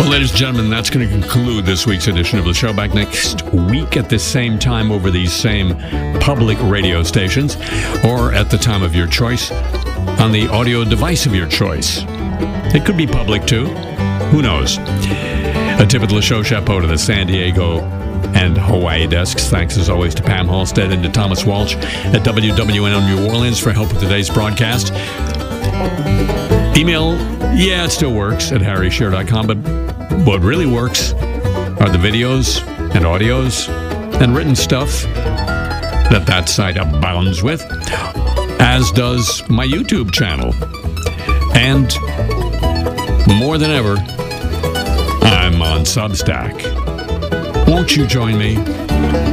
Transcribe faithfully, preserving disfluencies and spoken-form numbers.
Ladies and gentlemen, that's going to conclude this week's edition of the show. Back next week at this same time over these same public radio stations, or at the time of your choice on the audio device of your choice. It could be public too. Who knows? A tip of the show chapeau to the San Diego and Hawaii desks. Thanks as always to Pam Halstead and to Thomas Walsh at W W N N New Orleans for help with today's broadcast. Email, yeah, it still works at harry shearer dot com, but what really works are the videos and audios and written stuff that that site abounds with, as does my YouTube channel. And more than ever, I'm on Substack. Won't you join me?